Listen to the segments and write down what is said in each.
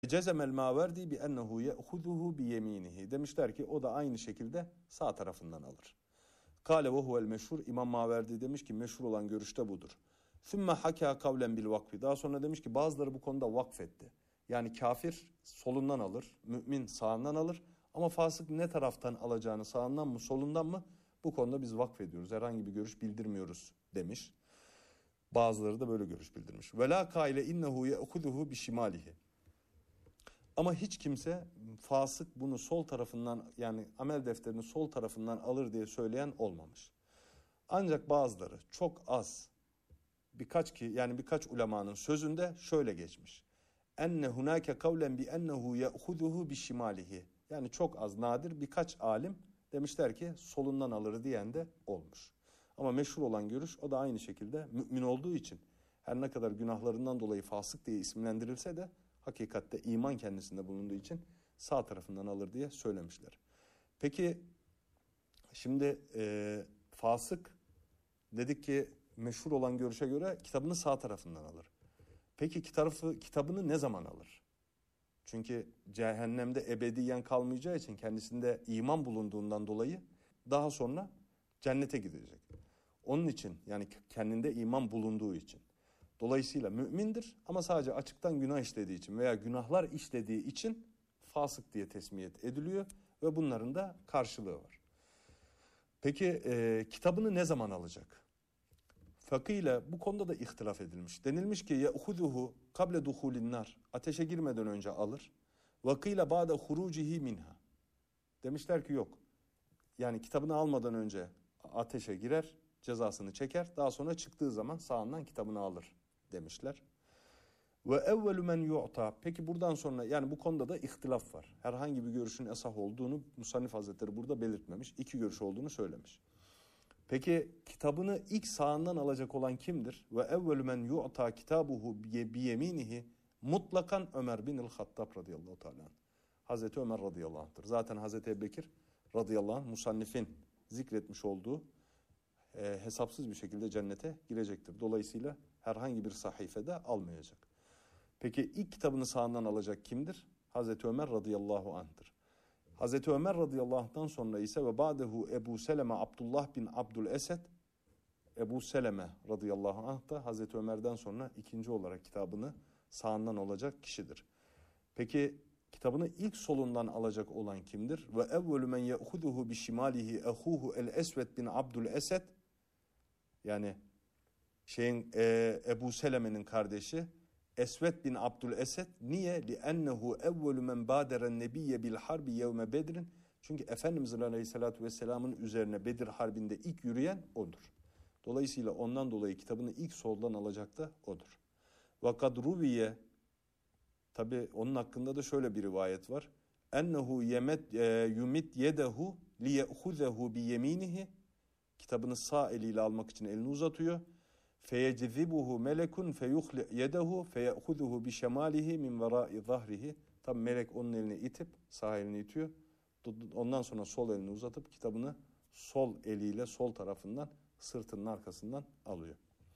Cezemel Maverdi bi ennehu ye'huzuhu bi yeminihi. Demişler ki o da aynı şekilde sağ tarafından alır. Kale ve huvel meşhur. İmam Maverdi demiş ki meşhur olan görüşte budur. Sümme haka kavlen bil vakfi. Daha sonra demiş ki bazıları bu konuda vakfetti. Yani kafir solundan alır, mümin sağından alır. Ama fasık ne taraftan alacağını, sağından mı solundan mı, bu konuda biz vakfediyoruz. Herhangi bir görüş bildirmiyoruz demiş. Bazıları da böyle görüş bildirmiş. Ve la kaile innehu ye'huzuhu bi şimalihi. Ama hiç kimse fasık bunu sol tarafından, yani amel defterini sol tarafından alır diye söyleyen olmamış. Ancak bazıları çok az, birkaç ulemanın sözünde şöyle geçmiş. Enne hunake kavlen bi ennehu ye'huzuhu bi şimalihi. Yani çok az, nadir birkaç alim demişler ki solundan alır diyen de olmuş. Ama meşhur olan görüş o da aynı şekilde mümin olduğu için her ne kadar günahlarından dolayı fasık diye isimlendirilse de hakikatte iman kendisinde bulunduğu için sağ tarafından alır diye söylemişler. Peki şimdi fasık dedik ki meşhur olan görüşe göre kitabını sağ tarafından alır. Peki kitabını ne zaman alır? Çünkü cehennemde ebediyen kalmayacağı için kendisinde iman bulunduğundan dolayı daha sonra cennete gidecek. Onun için, yani kendinde iman bulunduğu için. Dolayısıyla mümindir ama sadece açıktan günah işlediği için veya günahlar işlediği için fasık diye tesmiyet ediliyor ve bunların da karşılığı var. Peki kitabını ne zaman alacak? Fakıyla bu konuda da ihtilaf edilmiş. Denilmiş ki ye'huzuhu kable duhulin nar. Ateşe girmeden önce alır. Vakıyla ba'de hurucihi minha. Demişler ki yok. Yani kitabını almadan önce ateşe girer, cezasını çeker. Daha sonra çıktığı zaman sağından kitabını alır demişler. Ve evvelu men yu'ta. Peki buradan sonra, yani bu konuda da ihtilaf var. Herhangi bir görüşün esah olduğunu Musannif Hazretleri burada belirtmemiş. İki görüş olduğunu söylemiş. Peki kitabını ilk sağından alacak olan kimdir? Ve evvelü men yu'ta kitabuhu bi yeminihi mutlakan Ömer bin'l Hattab radıyallahu teala. Hazreti Ömer radıyallahu anh'tır. Zaten Hazreti Ebubekir radıyallahu anh musannifin zikretmiş olduğu hesapsız bir şekilde cennete girecektir. Dolayısıyla herhangi bir sahifede almayacak. Peki ilk kitabını sağından alacak kimdir? Hazreti Ömer radıyallahu anh'tır. Hazreti Ömer radıyallahu anh'tan sonra ise ve ba'dehu Ebu Seleme Abdullah bin Abdülesed, Ebu Seleme radıyallahu anh da Hazreti Ömer'den sonra ikinci olarak kitabını sağından alacak kişidir. Peki kitabını ilk solundan alacak olan kimdir? Ve evvelü men ye'huzuhu bi şimalihi ehuhu el Esved bin Abdülesed, yani Ebu Seleme'nin kardeşi Esved bin Abdülesed. Niye? Li'ennehu evvelü men bâderen nebiyye bil harbi yevme bedrin. Çünkü Efendimizin Aleyhisselatü Vesselam'ın üzerine Bedir Harbi'nde ilk yürüyen odur. Dolayısıyla ondan dolayı kitabını ilk soldan alacak da odur. Ve kad ruviye, tabi onun hakkında da şöyle bir rivayet var. Ennehu yumit yedehu liye'huzehu bi yeminihi. Kitabını sağ eliyle almak için elini uzatıyor. Feyecizibuhu melekun feyuhli yedehu feye'huzuhu bi şemalihi min vera'i zahrihi. Tabi melek onun elini itip sağ elini itiyor. Ondan sonra sol elini uzatıp kitabını sol eliyle sol tarafından, sırtının arkasından alıyor.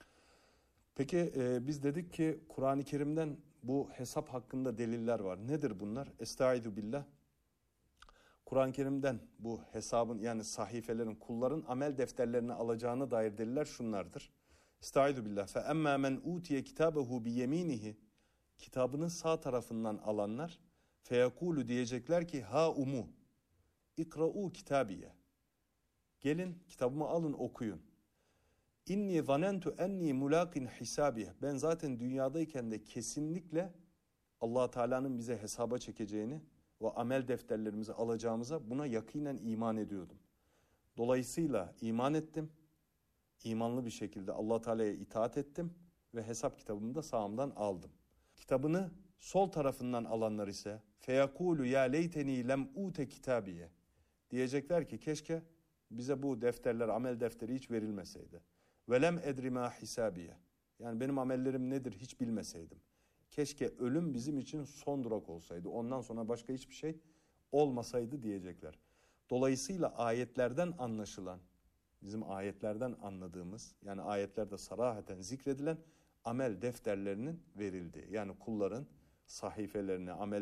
Peki biz dedik ki Kur'an-ı Kerim'den bu hesap hakkında deliller var. Nedir bunlar? Estaizu billah. Kur'an-ı Kerim'den bu hesabın, yani sahifelerin, kulların amel defterlerini alacağına dair deliller şunlardır. Estaizu billah. Fe emmâ men utiye kitabehu bi yeminihi. Kitabını sağ tarafından alanlar feyekulu diyecekler ki ha umu ikra'u kitabiye. Gelin kitabımı alın, okuyun. İnni zanentu enni mulaqin hisabiye. Ben zaten dünyadayken de kesinlikle Allah Teala'nın bize hesaba çekeceğini ve amel defterlerimizi alacağımıza buna yakinen iman ediyordum. Dolayısıyla iman ettim. İmanlı bir şekilde Allah Teala'ya itaat ettim ve hesap kitabımı da sağımdan aldım. Kitabını sol tarafından alanlar ise feyakulu ya leyteni lem ute kitabiye. Diyecekler ki keşke bize bu defterler, amel defteri hiç verilmeseydi. Ve lem edri ma hisabiye. Yani benim amellerim nedir hiç bilmeseydim. Keşke ölüm bizim için son durak olsaydı. Ondan sonra başka hiçbir şey olmasaydı diyecekler. Dolayısıyla ayetlerden anlaşılan, bizim ayetlerden anladığımız, yani ayetlerde sarahaten zikredilen amel defterlerinin verildiği, yani kulların sahifelerine, amel